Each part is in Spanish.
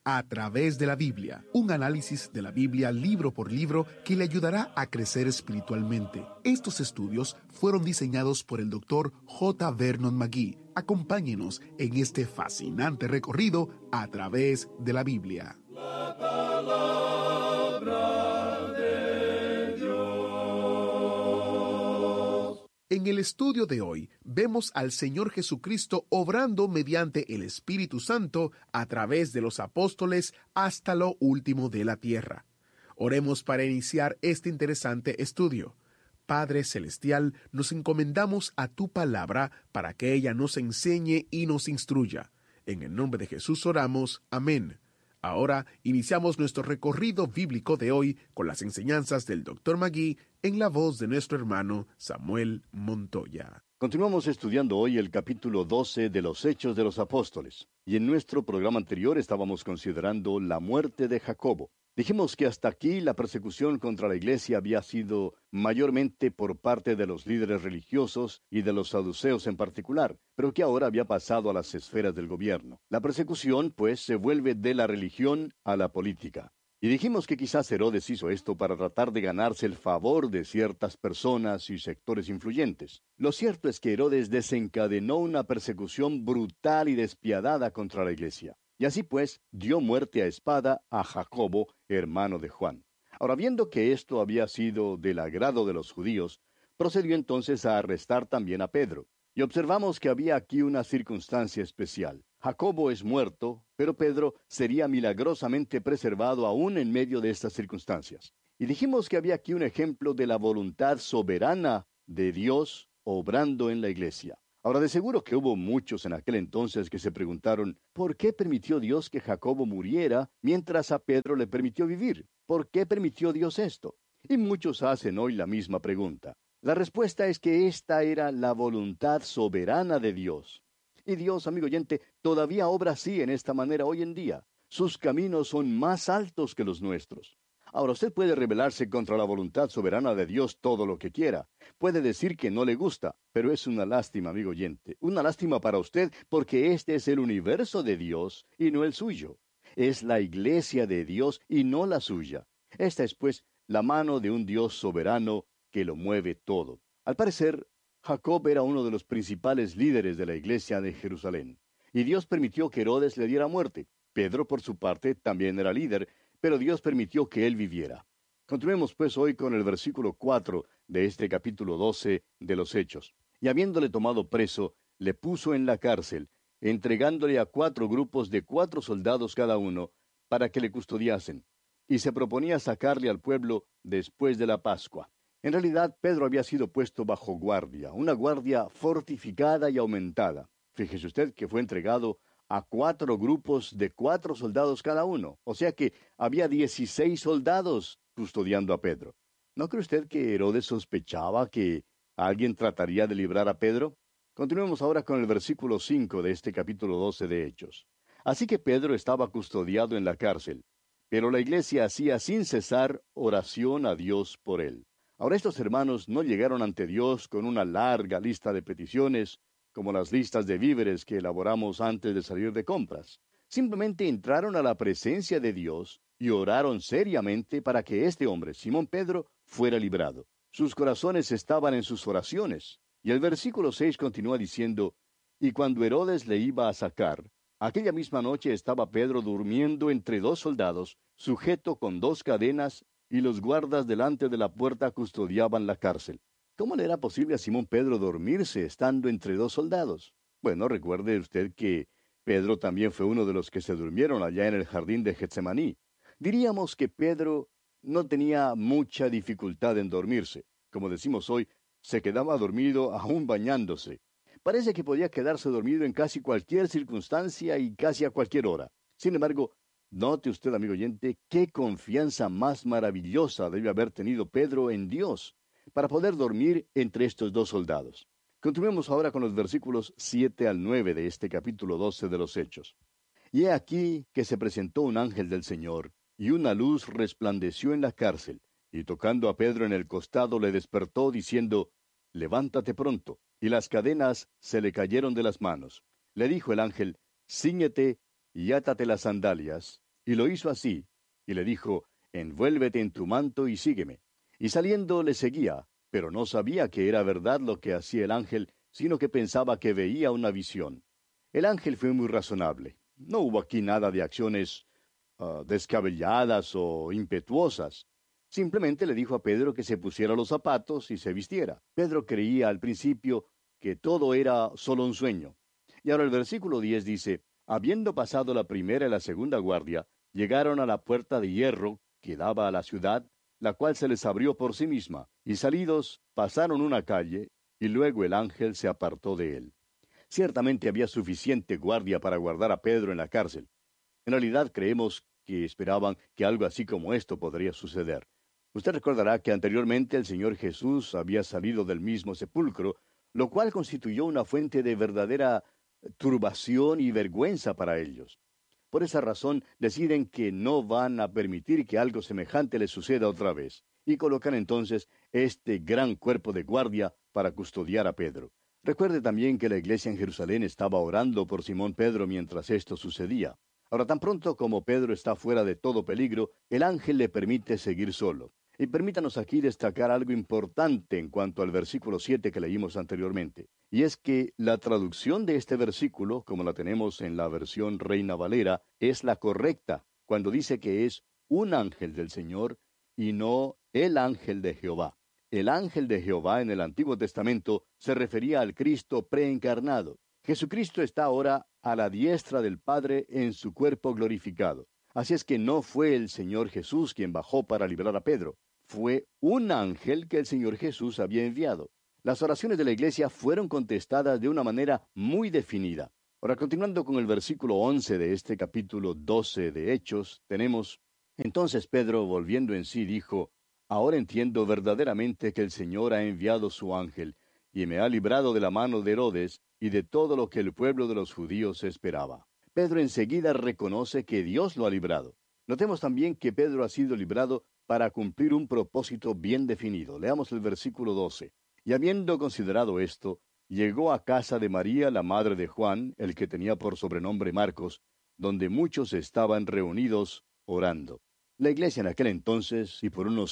a través de la Biblia, un análisis de la Biblia libro por libro que le ayudará a crecer espiritualmente. Estos estudios fueron diseñados por el Dr. J. Vernon McGee. Acompáñenos en este fascinante recorrido a través de la Biblia. La palabra de Dios. En el estudio de hoy vemos al Señor Jesucristo obrando mediante el Espíritu Santo a través de los apóstoles hasta lo último de la tierra. Oremos para iniciar este interesante estudio. Padre Celestial, nos encomendamos a tu palabra para que ella nos enseñe y nos instruya. En el nombre de Jesús oramos. Amén. Ahora iniciamos nuestro recorrido bíblico de hoy con las enseñanzas del Dr. McGee en la voz de nuestro hermano Samuel Montoya. Continuamos estudiando hoy el capítulo 12 de los Hechos de los Apóstoles. Y en nuestro programa anterior estábamos considerando la muerte de Jacobo. Dijimos que hasta aquí la persecución contra la iglesia había sido mayormente por parte de los líderes religiosos y de los saduceos en particular, pero que ahora había pasado a las esferas del gobierno. La persecución, pues, se vuelve de la religión a la política. Y dijimos que quizás Herodes hizo esto para tratar de ganarse el favor de ciertas personas y sectores influyentes. Lo cierto es que Herodes desencadenó una persecución brutal y despiadada contra la iglesia. Y así pues, dio muerte a espada a Jacobo, hermano de Juan. Ahora, viendo que esto había sido del agrado de los judíos, procedió entonces a arrestar también a Pedro. Y observamos que había aquí una circunstancia especial. Jacobo es muerto, pero Pedro sería milagrosamente preservado aún en medio de estas circunstancias. Y dijimos que había aquí un ejemplo de la voluntad soberana de Dios obrando en la iglesia. Ahora, de seguro que hubo muchos en aquel entonces que se preguntaron, ¿por qué permitió Dios que Jacobo muriera mientras a Pedro le permitió vivir? ¿Por qué permitió Dios esto? Y muchos hacen hoy la misma pregunta. La respuesta es que esta era la voluntad soberana de Dios. Y Dios, amigo oyente, todavía obra así en esta manera hoy en día. Sus caminos son más altos que los nuestros. Ahora, usted puede rebelarse contra la voluntad soberana de Dios todo lo que quiera. Puede decir que no le gusta, pero es una lástima, amigo oyente. Una lástima para usted porque este es el universo de Dios y no el suyo. Es la iglesia de Dios y no la suya. Esta es, pues, la mano de un Dios soberano que lo mueve todo. Al parecer, Jacob era uno de los principales líderes de la iglesia de Jerusalén. Y Dios permitió que Herodes le diera muerte. Pedro, por su parte, también era líder, pero Dios permitió que él viviera. Continuemos pues hoy con el versículo 4 de este capítulo 12 de los Hechos. Y habiéndole tomado preso, le puso en la cárcel, entregándole a 4 grupos de 4 soldados cada uno, para que le custodiasen. Y se proponía sacarle al pueblo después de la Pascua. En realidad, Pedro había sido puesto bajo guardia, una guardia fortificada y aumentada. Fíjese usted que fue entregado a 4 grupos de 4 soldados cada uno. O sea que había 16 soldados custodiando a Pedro. ¿No cree usted que Herodes sospechaba que alguien trataría de librar a Pedro? Continuemos ahora con el versículo 5 de este capítulo 12 de Hechos. Así que Pedro estaba custodiado en la cárcel, pero la iglesia hacía sin cesar oración a Dios por él. Ahora estos hermanos no llegaron ante Dios con una larga lista de peticiones, como las listas de víveres que elaboramos antes de salir de compras. Simplemente entraron a la presencia de Dios y oraron seriamente para que este hombre, Simón Pedro, fuera librado. Sus corazones estaban en sus oraciones. Y el versículo 6 continúa diciendo, y cuando Herodes le iba a sacar, aquella misma noche estaba Pedro durmiendo entre 2 soldados, sujeto con 2 cadenas, y los guardas delante de la puerta custodiaban la cárcel. ¿Cómo le era posible a Simón Pedro dormirse estando entre 2 soldados? Bueno, recuerde usted que Pedro también fue uno de los que se durmieron allá en el jardín de Getsemaní. Diríamos que Pedro no tenía mucha dificultad en dormirse. Como decimos hoy, se quedaba dormido aún bañándose. Parece que podía quedarse dormido en casi cualquier circunstancia y casi a cualquier hora. Sin embargo, note usted, amigo oyente, qué confianza más maravillosa debe haber tenido Pedro en Dios para poder dormir entre estos 2 soldados. Continuemos ahora con los versículos 7 al 9 de este capítulo 12 de los Hechos. Y he aquí que se presentó un ángel del Señor, y una luz resplandeció en la cárcel, y tocando a Pedro en el costado le despertó, diciendo, levántate pronto. Y las cadenas se le cayeron de las manos. Le dijo el ángel, cíñete y átate las sandalias. Y lo hizo así, y le dijo, envuélvete en tu manto y sígueme. Y saliendo le seguía, pero no sabía que era verdad lo que hacía el ángel, sino que pensaba que veía una visión. El ángel fue muy razonable. No hubo aquí nada de acciones descabelladas o impetuosas. Simplemente le dijo a Pedro que se pusiera los zapatos y se vistiera. Pedro creía al principio que todo era solo un sueño. Y ahora el versículo 10 dice, habiendo pasado la primera y la segunda guardia, llegaron a la puerta de hierro que daba a la ciudad, la cual se les abrió por sí misma, y salidos pasaron una calle, y luego el ángel se apartó de él. Ciertamente había suficiente guardia para guardar a Pedro en la cárcel. En realidad creemos que esperaban que algo así como esto podría suceder. Usted recordará que anteriormente el Señor Jesús había salido del mismo sepulcro, lo cual constituyó una fuente de verdadera turbación y vergüenza para ellos. Por esa razón deciden que no van a permitir que algo semejante les suceda otra vez, y colocan entonces este gran cuerpo de guardia para custodiar a Pedro. Recuerde también que la iglesia en Jerusalén estaba orando por Simón Pedro mientras esto sucedía. Ahora, tan pronto como Pedro está fuera de todo peligro, el ángel le permite seguir solo. Y permítanos aquí destacar algo importante en cuanto al versículo 7 que leímos anteriormente. Y es que la traducción de este versículo, como la tenemos en la versión Reina Valera, es la correcta, cuando dice que es un ángel del Señor y no el ángel de Jehová. El ángel de Jehová en el Antiguo Testamento se refería al Cristo preencarnado. Jesucristo está ahora a la diestra del Padre en su cuerpo glorificado. Así es que no fue el Señor Jesús quien bajó para librar a Pedro. Fue un ángel que el Señor Jesús había enviado. Las oraciones de la iglesia fueron contestadas de una manera muy definida. Ahora, continuando con el versículo 11 de este capítulo 12 de Hechos, tenemos, entonces Pedro, volviendo en sí, dijo, ahora entiendo verdaderamente que el Señor ha enviado su ángel, y me ha librado de la mano de Herodes y de todo lo que el pueblo de los judíos esperaba. Pedro enseguida reconoce que Dios lo ha librado. Notemos también que Pedro ha sido librado para cumplir un propósito bien definido. Leamos el versículo 12. Y habiendo considerado esto, llegó a casa de María, la madre de Juan, el que tenía por sobrenombre Marcos, donde muchos estaban reunidos orando. La iglesia en aquel entonces, y por unos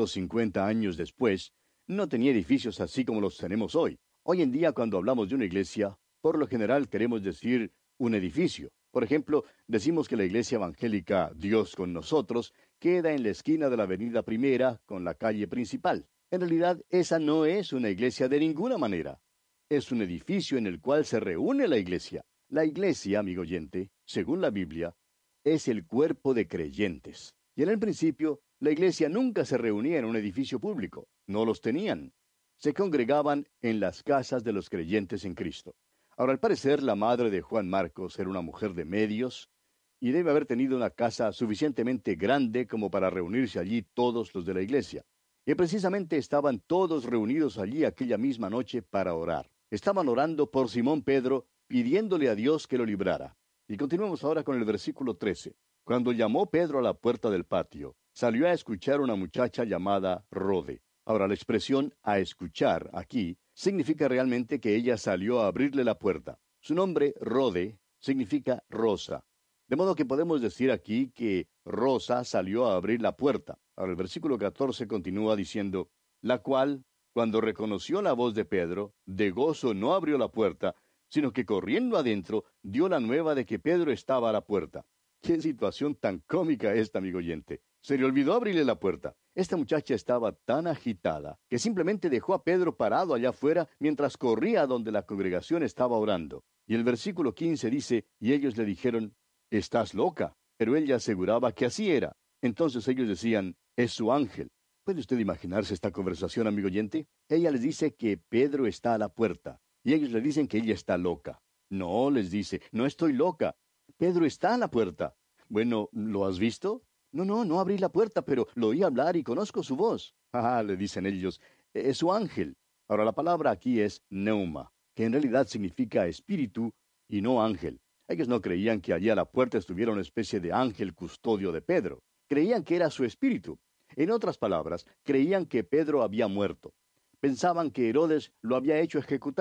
150 años después, no tenía edificios así como los tenemos hoy. Hoy en día, cuando hablamos de una iglesia, por lo general queremos decir un edificio. Por ejemplo, decimos que la iglesia evangélica Dios con nosotros queda en la esquina de la avenida Primera con la calle principal. En realidad, esa no es una iglesia de ninguna manera. Es un edificio en el cual se reúne la iglesia. La iglesia, amigo oyente, según la Biblia, es el cuerpo de creyentes. Y en el principio, la iglesia nunca se reunía en un edificio público. No los tenían. Se congregaban en las casas de los creyentes en Cristo. Ahora, al parecer, la madre de Juan Marcos era una mujer de medios y debe haber tenido una casa suficientemente grande como para reunirse allí todos los de la iglesia. Y precisamente estaban todos reunidos allí aquella misma noche para orar. Estaban orando por Simón Pedro, pidiéndole a Dios que lo librara. Y continuamos ahora con el versículo 13. Cuando llamó Pedro a la puerta del patio, salió a escuchar una muchacha llamada Rode. Ahora, la expresión a escuchar aquí significa realmente que ella salió a abrirle la puerta. Su nombre, Rode, significa rosa. De modo que podemos decir aquí que Rosa salió a abrir la puerta. Ahora el versículo 14 continúa diciendo, la cual, cuando reconoció la voz de Pedro, de gozo no abrió la puerta, sino que corriendo adentro dio la nueva de que Pedro estaba a la puerta. ¡Qué situación tan cómica esta, amigo oyente! Se le olvidó abrirle la puerta. Esta muchacha estaba tan agitada que simplemente dejó a Pedro parado allá afuera mientras corría a donde la congregación estaba orando. Y el versículo 15 dice, y ellos le dijeron, «Estás loca». Pero ella aseguraba que así era. Entonces ellos decían, «Es su ángel». ¿Puede usted imaginarse esta conversación, amigo oyente? Ella les dice que Pedro está a la puerta, y ellos le dicen que ella está loca. No, les dice, «No estoy loca. Pedro está a la puerta». Bueno, ¿lo has visto? No abrí la puerta, pero lo oí hablar y conozco su voz. Ah, le dicen ellos, es su ángel. Ahora, la palabra aquí es neuma, que en realidad significa espíritu y no ángel. Ellos no creían que allí a la puerta estuviera una especie de ángel custodio de Pedro. Creían que era su espíritu. En otras palabras, creían que Pedro había muerto. Pensaban que Herodes lo había hecho ejecutar.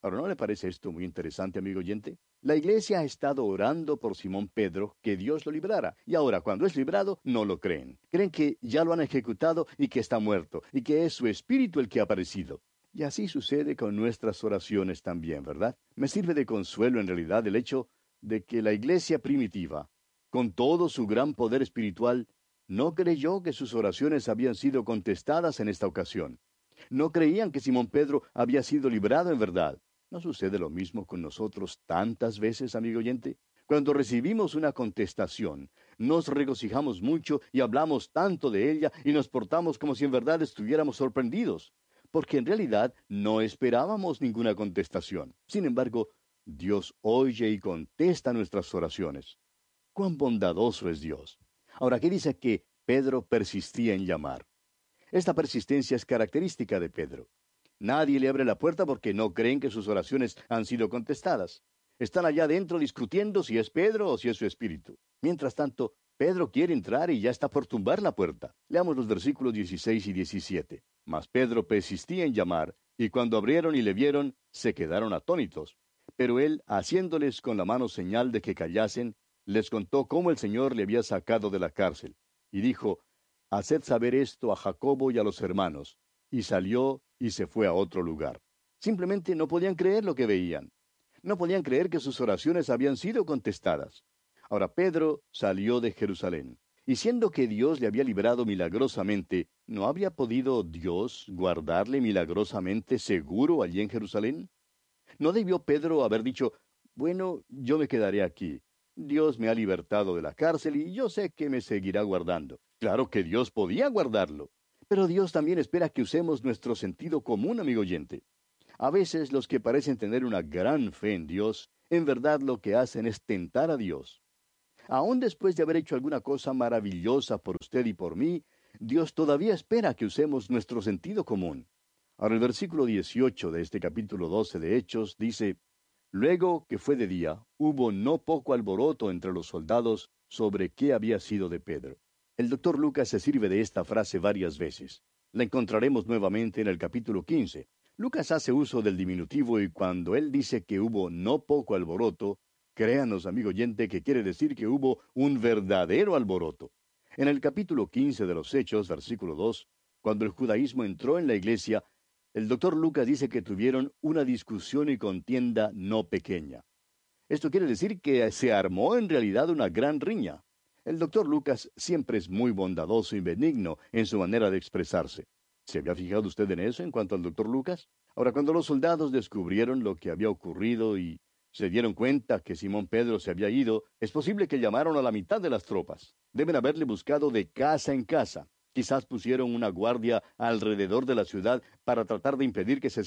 Ahora, ¿no le parece esto muy interesante, amigo oyente? La iglesia ha estado orando por Simón Pedro que Dios lo librara, y ahora cuando es librado no lo creen. Creen que ya lo han ejecutado y que está muerto, y que es su espíritu el que ha aparecido. Y así sucede con nuestras oraciones también, ¿verdad? Me sirve de consuelo en realidad el hecho de que la iglesia primitiva, con todo su gran poder espiritual, no creyó que sus oraciones habían sido contestadas en esta ocasión. No creían que Simón Pedro había sido librado en verdad. ¿No sucede lo mismo con nosotros tantas veces, amigo oyente? Cuando recibimos una contestación, nos regocijamos mucho y hablamos tanto de ella y nos portamos como si en verdad estuviéramos sorprendidos, porque en realidad no esperábamos ninguna contestación. Sin embargo, Dios oye y contesta nuestras oraciones. ¡Cuán bondadoso es Dios! Ahora, ¿qué dice que Pedro persistía en llamar? Esta persistencia es característica de Pedro. Nadie le abre la puerta porque no creen que sus oraciones han sido contestadas. Están allá adentro discutiendo si es Pedro o si es su espíritu. Mientras tanto, Pedro quiere entrar y ya está por tumbar la puerta. Leamos los versículos 16 y 17. Mas Pedro persistía en llamar, y cuando abrieron y le vieron, se quedaron atónitos. Pero él, haciéndoles con la mano señal de que callasen, les contó cómo el Señor le había sacado de la cárcel. Y dijo, haced saber esto a Jacobo y a los hermanos. Y salió y se fue a otro lugar. Simplemente no podían creer lo que veían. No podían creer que sus oraciones habían sido contestadas. Ahora Pedro salió de Jerusalén, y siendo que Dios le había librado milagrosamente, ¿no habría podido Dios guardarle milagrosamente seguro allí en Jerusalén? ¿No debió Pedro haber dicho, bueno, yo me quedaré aquí? Dios me ha libertado de la cárcel y yo sé que me seguirá guardando. Claro que Dios podía guardarlo. Pero Dios también espera que usemos nuestro sentido común, amigo oyente. A veces los que parecen tener una gran fe en Dios, en verdad lo que hacen es tentar a Dios. Aún después de haber hecho alguna cosa maravillosa por usted y por mí, Dios todavía espera que usemos nuestro sentido común. Ahora el versículo 18 de este capítulo 12 de Hechos dice, luego que fue de día, hubo no poco alboroto entre los soldados sobre qué había sido de Pedro. El doctor Lucas se sirve de esta frase varias veces. La encontraremos nuevamente en el capítulo 15. Lucas hace uso del diminutivo y cuando él dice que hubo no poco alboroto, créanos, amigo oyente, que quiere decir que hubo un verdadero alboroto. En el capítulo 15 de los Hechos, versículo 2, cuando el judaísmo entró en la iglesia, el doctor Lucas dice que tuvieron una discusión y contienda no pequeña. Esto quiere decir que se armó en realidad una gran riña. El doctor Lucas siempre es muy bondadoso y benigno en su manera de expresarse. ¿Se había fijado usted en eso en cuanto al doctor Lucas? Ahora, cuando los soldados descubrieron lo que había ocurrido y se dieron cuenta que Simón Pedro se había ido, es posible que llamaron a la mitad de las tropas. Deben haberle buscado de casa en casa. Quizás pusieron una guardia alrededor de la ciudad para tratar de impedir que se